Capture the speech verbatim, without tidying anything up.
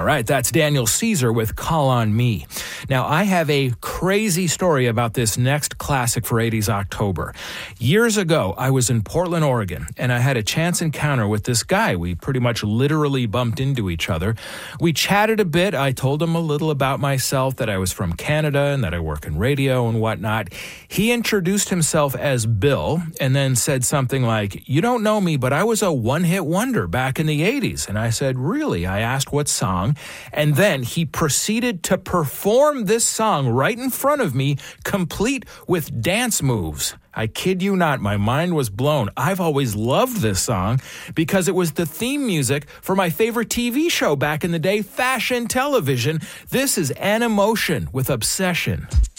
All right, that's Daniel Caesar with Call on Me. Now, I have a crazy story about this next classic for eighties October. Years ago, I was in Portland, Oregon, and I had a chance encounter with this guy. We pretty much literally bumped into each other. We chatted a bit. I told him a little about myself, that I was from Canada and that I work in radio and whatnot. He introduced himself as Bill and then said something like, "You don't know me, but I was a one-hit wonder back in the eighties. And I said, "Really?" I asked what song. And then he proceeded to perform this song right in front of me, complete with dance moves. I kid you not, my mind was blown. I've always loved this song because it was the theme music for my favorite T V show back in the day, Fashion Television. This is Animotion with Obsession.